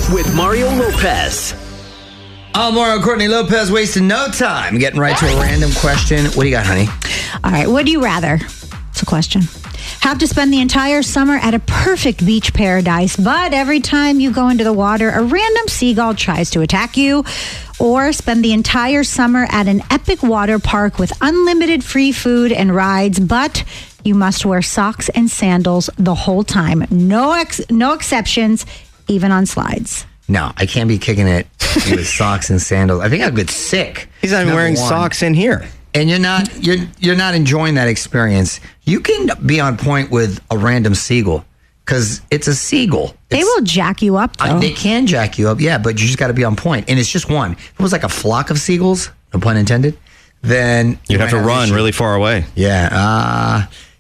with Mario Lopez. Mario Courtney Lopez wasting no time getting right to a random question. What do you got, honey? All right. Would you rather? It's a question. Have to spend the entire summer at a perfect beach paradise, but every time you go into the water, a random seagull tries to attack you, or spend the entire summer at an epic water park with unlimited free food and rides, but you must wear socks and sandals the whole time. No exceptions, even on slides. No, I can't be kicking it with socks and sandals. I think I'll get sick. He's not even wearing socks in here. And you're not enjoying that experience. You can be on point with a random seagull because it's a seagull. They will jack you up, though. They can jack you up, yeah, but you just got to be on point. And it's just one. If it was like a flock of seagulls, no pun intended, then you'd have to run really far away. Yeah.